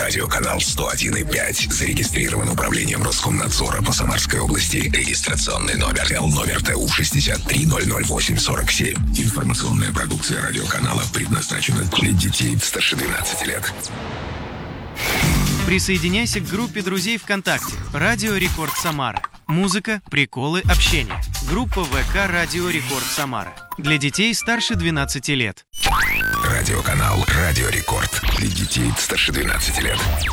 Радиоканал 101,5 зарегистрирован управлением Роскомнадзора по Самарской области. Регистрационный номер Л ТУ 6300847. Информационная продукция радиоканала предназначена для детей старше 12 лет. Присоединяйся к группе друзей ВКонтакте «Радио Рекорд Самара». Музыка, приколы, общение. Группа ВК «Радио Рекорд Самара». Для детей старше 12 лет. Радиоканал «Радио Рекорд». Для детей старше 12 лет.